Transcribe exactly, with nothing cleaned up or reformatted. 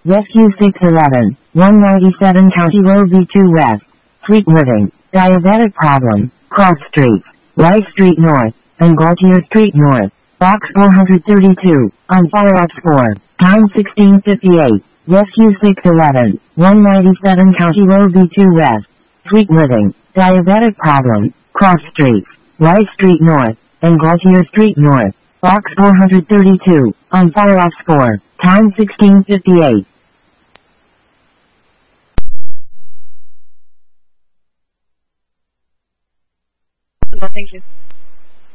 Rescue six eleven, one ninety-seven County Road V two West, Fleet Living, Diabetic Problem, Cross Street, Rice Street North, and Gaultier Street North, Box four thirty-two, on Fire Ops four, pound sixteen fifty-eight, Rescue six eleven, one ninety-seven County Road V two West, Fleet Living, Diabetic Problem, Cross Street, Rice Street North, and Gaultier Street North, Box four thirty-two, on Fire Ops four, pound sixteen fifty-eight. Well, thank you.